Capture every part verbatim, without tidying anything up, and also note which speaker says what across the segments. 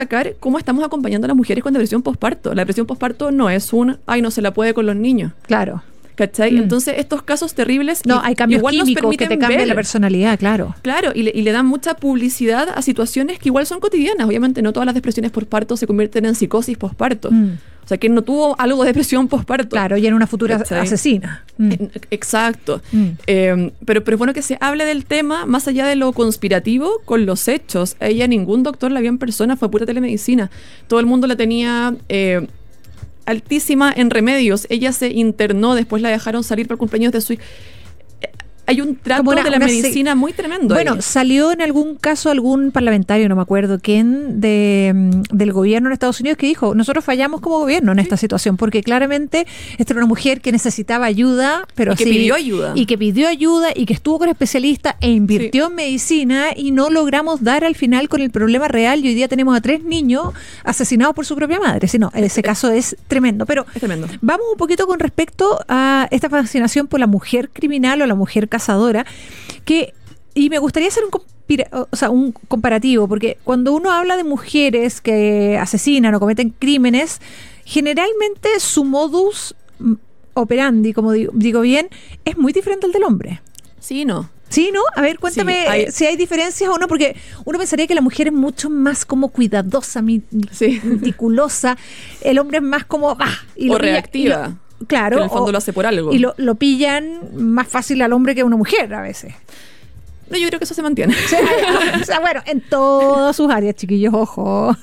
Speaker 1: destacar cómo estamos acompañando a las mujeres con depresión posparto. La depresión posparto no es un, ay, no se la puede con los niños.
Speaker 2: Claro.
Speaker 1: ¿Cachai? Mm. Entonces, estos casos terribles...
Speaker 2: No, hay cambios
Speaker 1: igual
Speaker 2: químicos que te cambian ver. la personalidad, claro.
Speaker 1: Claro, y le, y le dan mucha publicidad a situaciones que igual son cotidianas. Obviamente, no todas las depresiones posparto se convierten en psicosis posparto. Mm. O sea, que no tuvo algo de depresión posparto.
Speaker 2: Claro, y en una futura ¿cachai? asesina. Mm.
Speaker 1: Exacto. Mm. Eh, pero, pero es bueno que se hable del tema más allá de lo conspirativo con los hechos. A ella ningún doctor la vio en persona, fue pura telemedicina. Todo el mundo la tenía... Eh, altísima en remedios. Ella se internó, después la dejaron salir para el cumpleaños de su hija. Hay un trato una, de la medicina se... muy tremendo.
Speaker 2: Bueno, ahí. Salió en algún caso algún parlamentario, no me acuerdo quién, de, del gobierno en Estados Unidos que dijo, nosotros fallamos como gobierno en esta sí. situación, porque claramente esta era una mujer que necesitaba ayuda, pero
Speaker 1: y que
Speaker 2: sí,
Speaker 1: pidió ayuda.
Speaker 2: Y que pidió ayuda y que estuvo con especialistas e invirtió sí. en medicina y no logramos dar al final con el problema real y hoy día tenemos a tres niños asesinados por su propia madre. Sí, no, ese caso es tremendo. Pero
Speaker 1: es tremendo.
Speaker 2: Vamos un poquito con respecto a esta fascinación por la mujer criminal o la mujer cazadora, que y me gustaría hacer un, compira, o sea, un comparativo, porque cuando uno habla de mujeres que asesinan o cometen crímenes, generalmente su modus operandi, como digo, digo bien, es muy diferente al del hombre.
Speaker 1: Sí, ¿no?
Speaker 2: Sí, ¿no? A ver, cuéntame sí, hay, si hay diferencias o no, porque uno pensaría que la mujer es mucho más como cuidadosa,
Speaker 1: sí.
Speaker 2: meticulosa, el hombre es más como... Ah,
Speaker 1: y o reactiva.
Speaker 2: Lo, Claro.
Speaker 1: Que en el fondo
Speaker 2: o,
Speaker 1: lo hace por algo.
Speaker 2: Y lo, lo pillan más fácil al hombre que a una mujer a veces.
Speaker 1: No, yo creo que eso se mantiene.
Speaker 2: O sea, o sea bueno, en todas sus áreas, chiquillos, ojo.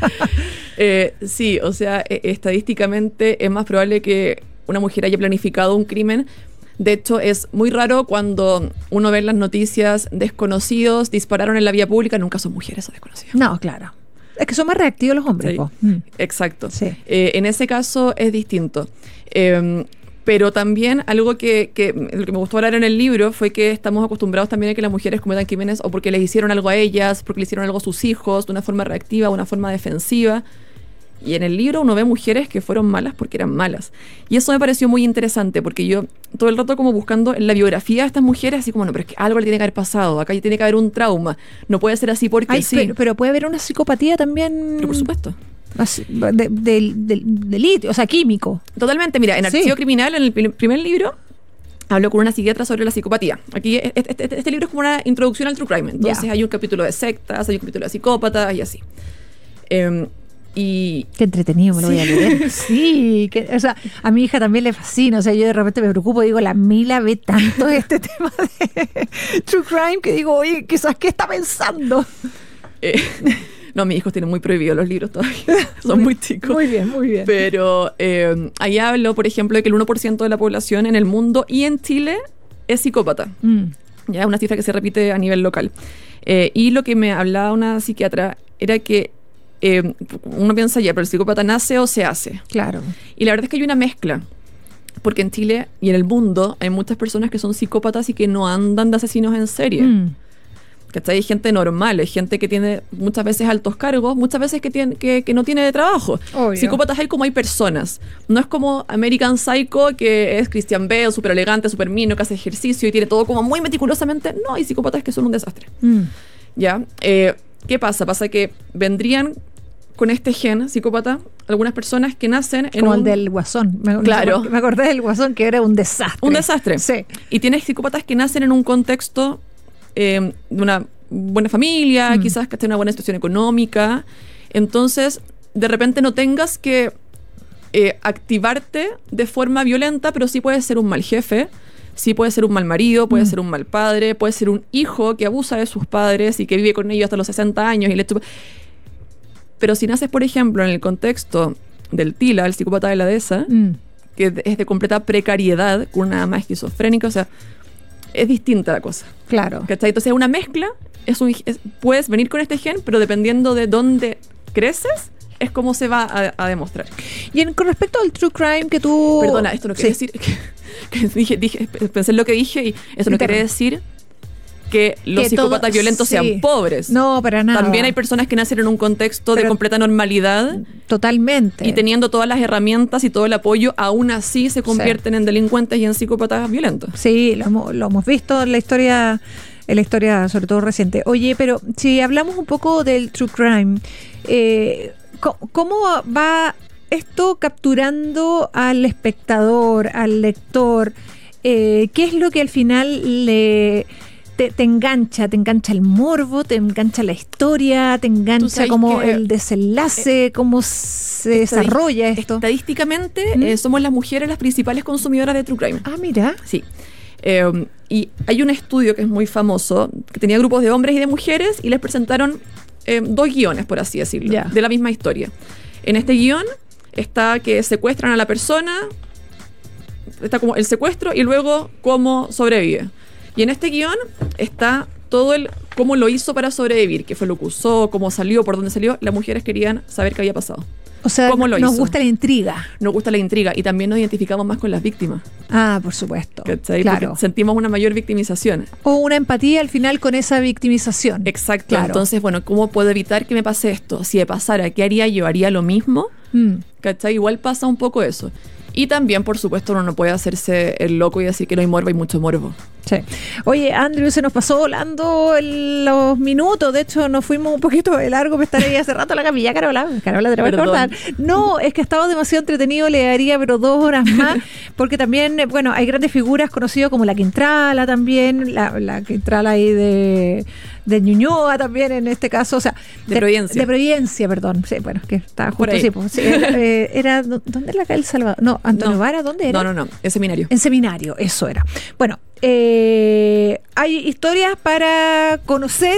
Speaker 1: eh, sí, o sea, eh, estadísticamente es más probable que una mujer haya planificado un crimen. De hecho, es muy raro cuando uno ve en las noticias desconocidos dispararon en la vía pública. Nunca son mujeres o desconocidos.
Speaker 2: No, claro. Es que son más reactivos los hombres.
Speaker 1: Sí, mm. Exacto. Sí. Eh, en ese caso es distinto. Eh, pero también algo que, que, lo que me gustó hablar en el libro fue que estamos acostumbrados también a que las mujeres cometan crímenes o porque les hicieron algo a ellas, porque le hicieron algo a sus hijos, de una forma reactiva, de una forma defensiva. Y en el libro uno ve mujeres que fueron malas porque eran malas. Y eso me pareció muy interesante porque yo todo el rato como buscando en la biografía de estas mujeres, así como, no, pero es que algo le tiene que haber pasado, acá tiene que haber un trauma, no puede ser así porque
Speaker 2: Ay,
Speaker 1: sí.
Speaker 2: Pero, pero puede haber una psicopatía también.
Speaker 1: Pero por supuesto.
Speaker 2: De, de, de, de litio, o sea, químico.
Speaker 1: Totalmente, mira, en Archivo sí. Criminal, en el primer libro, hablo con una psiquiatra sobre la psicopatía. Aquí, este, este, este libro es como una introducción al true crime. Entonces yeah. hay un capítulo de sectas, hay un capítulo de psicópatas y así. Eh, y
Speaker 2: qué entretenido, me lo sí. voy a leer. Sí, que, o sea, a mi hija también le fascina. O sea, yo de repente me preocupo, digo, la Mila ve tanto este tema de true crime que digo, oye, quizás, ¿qué está pensando?
Speaker 1: Eh, no, mis hijos tienen muy prohibidos los libros todavía. Son muy, muy chicos.
Speaker 2: Muy bien, muy bien.
Speaker 1: Pero eh, ahí hablo, por ejemplo, de que el uno por ciento de la población en el mundo y en Chile es psicópata. Mm. Ya es una cifra que se repite a nivel local. Eh, y lo que me hablaba una psiquiatra era que eh, uno piensa ya, pero el psicópata nace o se hace.
Speaker 2: Claro.
Speaker 1: Y la verdad es que hay una mezcla. Porque en Chile y en el mundo hay muchas personas que son psicópatas y que no andan de asesinos en serie. Mm. ¿Cachai? Hay gente normal, hay gente que tiene muchas veces altos cargos, muchas veces que, tiene, que, que no tiene de trabajo. Obvio. Psicópatas hay como hay personas. No es como American Psycho, que es Christian Bale, súper elegante, súper mino, que hace ejercicio y tiene todo como muy meticulosamente. No, hay psicópatas que son un desastre. Mm. ¿Ya? Eh, ¿Qué pasa? Pasa que vendrían con este gen psicópata algunas personas que nacen en
Speaker 2: como
Speaker 1: un...
Speaker 2: el del Guasón. Me,
Speaker 1: claro.
Speaker 2: Me acordé del Guasón, que era un desastre.
Speaker 1: Un desastre.
Speaker 2: Sí.
Speaker 1: Y tienes psicópatas que nacen en un contexto... Eh, de una buena familia, mm. quizás que esté en una buena situación económica. Entonces, de repente no tengas que eh, activarte de forma violenta, pero sí puedes ser un mal jefe, sí puedes ser un mal marido, puedes mm. ser un mal padre, puedes ser un hijo que abusa de sus padres y que vive con ellos hasta los sesenta años. Y le chupa. Pero si naces, por ejemplo, en el contexto del Tila, el psicópata de la dehesa, mm. que es de completa precariedad, con una ama esquizofrénica, o sea, es distinta la cosa.
Speaker 2: Claro.
Speaker 1: ¿Cachai? Entonces es una mezcla, es un, es, puedes venir con este gen, pero dependiendo de dónde creces, es como se va a, a demostrar.
Speaker 2: Y en, con respecto al true crime que tú...
Speaker 1: Perdona, esto no quiere sí. decir... Que, que dije, dije, pensé en lo que dije y eso no quiere decir que los que psicópatas todo, violentos sí. sean pobres.
Speaker 2: No, para nada.
Speaker 1: También hay personas que nacen en un contexto pero de completa normalidad.
Speaker 2: Totalmente.
Speaker 1: Y teniendo todas las herramientas y todo el apoyo, aún así se convierten sí. en delincuentes y en psicópatas violentos.
Speaker 2: Sí, lo hemos, lo hemos visto en la historia, en la historia sobre todo reciente. Oye, pero si hablamos un poco del true crime, eh, ¿cómo va esto capturando al espectador, al lector? Eh, ¿Qué es lo que al final le te, te engancha? ¿Te engancha el morbo? ¿Te engancha la historia? ¿Te engancha como el desenlace? Eh, ¿Cómo se desarrolla esto?
Speaker 1: Estadísticamente, ¿Mm? eh, somos las mujeres las principales consumidoras de True Crime.
Speaker 2: Ah, mira.
Speaker 1: Sí. Eh, y hay un estudio que es muy famoso, que tenía grupos de hombres y de mujeres y les presentaron eh, dos guiones, por así decirlo, yeah. de la misma historia. En este guión está que secuestran a la persona, está como el secuestro y luego cómo sobrevive. Y en este guión está todo el cómo lo hizo para sobrevivir, qué fue lo que usó, cómo salió, por dónde salió. Las mujeres querían saber qué había pasado.
Speaker 2: O sea,
Speaker 1: ¿Cómo lo
Speaker 2: nos
Speaker 1: hizo?
Speaker 2: gusta la intriga.
Speaker 1: Nos gusta la intriga y también nos identificamos más con las víctimas.
Speaker 2: Ah, por supuesto.
Speaker 1: ¿Cachai?
Speaker 2: Claro.
Speaker 1: Porque sentimos una mayor victimización.
Speaker 2: O una empatía al final con esa victimización.
Speaker 1: Exacto.
Speaker 2: Claro.
Speaker 1: Entonces, bueno, ¿cómo puedo evitar que me pase esto? Si me pasara, ¿qué haría yo? ¿Haría lo mismo?
Speaker 2: Mm.
Speaker 1: ¿Cachai? Igual pasa un poco eso. Y también, por supuesto, uno no puede hacerse el loco y decir que no hay morbo, hay mucho morbo.
Speaker 2: Sí. Oye, Andrew, se nos pasó volando el, los minutos. De hecho, nos fuimos un poquito de largo para estar ahí hace rato en la capilla. Carola, Carola, te la voy a cortar. No, es que estaba demasiado entretenido, le daría pero dos horas más, porque también, bueno, hay grandes figuras conocidas como la Quintrala también, la, la Quintrala ahí de, de Ñuñoa también en este caso, o sea...
Speaker 1: De, de Providencia.
Speaker 2: De Providencia, perdón. Sí, bueno, que estaba justo así. Pues, sí, eh, era, ¿dónde era acá El Salvador? No, Antonio
Speaker 1: no,
Speaker 2: Vara, ¿dónde era?
Speaker 1: No, no, no, en Seminario.
Speaker 2: En Seminario, eso era. Bueno, eh, hay historias para conocer,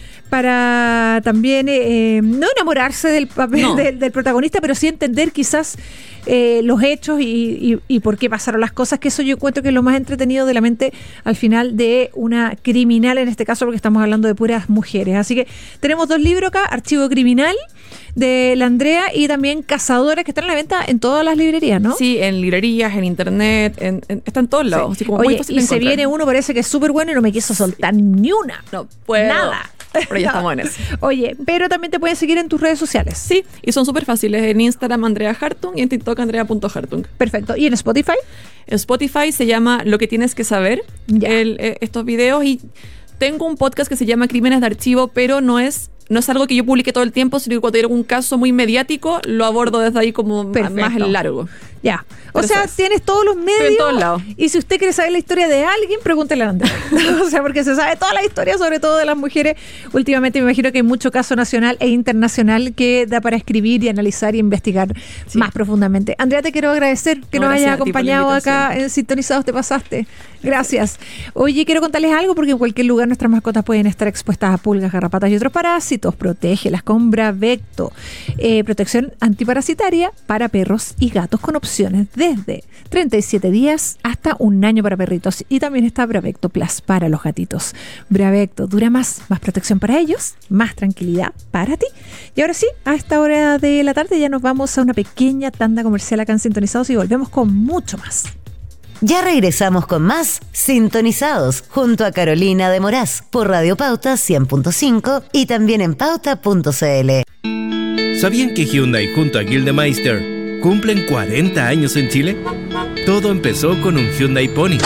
Speaker 2: para también eh, no enamorarse del papel no. del, del protagonista, pero sí entender quizás eh, los hechos y, y, y por qué pasaron las cosas, que eso yo encuentro que es lo más entretenido de la mente al final de una criminal, en este caso porque estamos hablando de puras mujeres. Así que tenemos dos libros acá, Archivo Criminal de la Andrea y también Cazadora, que están a la venta en todas las librerías, ¿no?
Speaker 1: Sí, en librerías, en internet, en, en, está en todos lados.
Speaker 2: Sí.
Speaker 1: Así como
Speaker 2: Oye,
Speaker 1: muy fácil
Speaker 2: y
Speaker 1: de
Speaker 2: se
Speaker 1: encontrar.
Speaker 2: viene uno, parece que es súper bueno y no me quiso soltar ni una.
Speaker 1: No puedo.
Speaker 2: Nada.
Speaker 1: Pero ya
Speaker 2: no.
Speaker 1: estamos en eso.
Speaker 2: Oye, pero también te pueden seguir en tus redes sociales.
Speaker 1: Sí, y son súper fáciles. En Instagram Andrea Hartung y en TikTok Andrea punto Hartung.
Speaker 2: Perfecto. ¿Y en Spotify?
Speaker 1: En Spotify se llama Lo que tienes que saber, el, eh, estos videos, y tengo un podcast que se llama Crímenes de Archivo, pero no es no es algo que yo publique todo el tiempo, sino que cuando hay algún caso muy mediático lo abordo desde ahí como Perfecto. Más en largo.
Speaker 2: Ya. O Pero sea, es. Tienes todos los medios.
Speaker 1: En todos lados.
Speaker 2: Y si usted quiere saber la historia de alguien, pregúntele a Andrea. O sea, porque se sabe toda la historia, sobre todo de las mujeres. Últimamente me imagino que hay mucho caso nacional e internacional que da para escribir y analizar y investigar sí. más profundamente. Andrea, te quiero agradecer que no, nos hayas acompañado acá en Sintonizados. Te pasaste. Gracias. Oye, quiero contarles algo, porque en cualquier lugar nuestras mascotas pueden estar expuestas a pulgas, garrapatas y otros parásitos. Protégelas con Bravecto. Eh, protección antiparasitaria para perros y gatos con opciones desde treinta y siete días hasta un año para perritos. Y también está Bravecto Plus para los gatitos. Bravecto dura más, más protección para ellos, más tranquilidad para ti. Y ahora sí, a esta hora de la tarde ya nos vamos a una pequeña tanda comercial acá en Sintonizados y volvemos con mucho más.
Speaker 3: Ya regresamos con más Sintonizados junto a Carolina de Moraz por Radio Pauta cien punto cinco y también en pauta punto c l.
Speaker 4: ¿Sabían que Hyundai junto a Gildemeister cumplen cuarenta años en Chile? Todo empezó con un Hyundai Pony.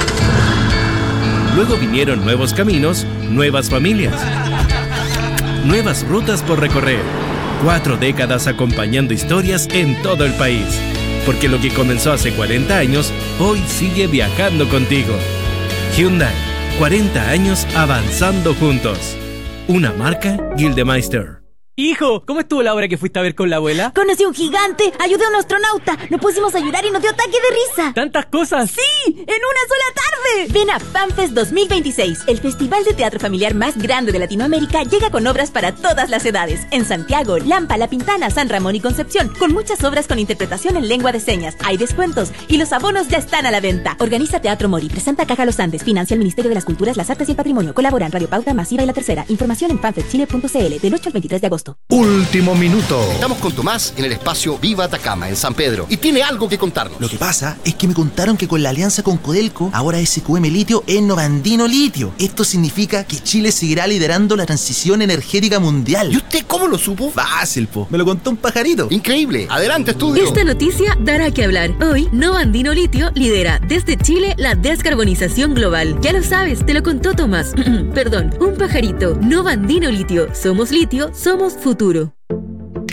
Speaker 4: Luego vinieron nuevos caminos, nuevas familias, nuevas rutas por recorrer. Cuatro décadas acompañando historias en todo el país. Porque lo que comenzó hace cuarenta años, hoy sigue viajando contigo. Hyundai, cuarenta años avanzando juntos. Una marca Gildemeister.
Speaker 5: Hijo, ¿cómo estuvo la hora que fuiste a ver con la abuela?
Speaker 6: Conocí a un gigante, ayudé a un astronauta, nos pusimos a llorar y nos dio ataque de risa.
Speaker 5: ¿Tantas cosas?
Speaker 6: ¡Sí! ¡En una sola tarde! Ven a FanFest dos mil veintiséis, el festival de teatro familiar más grande de Latinoamérica. Llega con obras para todas las edades. En Santiago, Lampa, La Pintana, San Ramón y Concepción, con muchas obras con interpretación en lengua de señas. Hay descuentos y los abonos ya están a la venta. Organiza Teatro Mori, presenta Caja Los Andes, financia el Ministerio de las Culturas, las Artes y el Patrimonio. Colaboran Radio Pauta, Masiva y La Tercera. Información en fanfest chile punto c l del ocho al veintitrés de agosto.
Speaker 7: Último minuto. Estamos con Tomás en el espacio Viva Atacama, en San Pedro, y tiene algo que contarnos.
Speaker 8: Lo que pasa es que me contaron que con la alianza con Codelco, ahora S Q M Litio es Novandino Litio. Esto significa que Chile seguirá liderando la transición energética mundial.
Speaker 7: ¿Y usted cómo lo supo?
Speaker 8: Fácil, po. Me lo contó un pajarito.
Speaker 7: Increíble. Adelante, estudio.
Speaker 9: Esta noticia dará que hablar. Hoy, Novandino Litio lidera desde Chile la descarbonización global. Ya lo sabes, te lo contó Tomás. Perdón, un pajarito. Novandino Litio. Somos litio, somos futuro.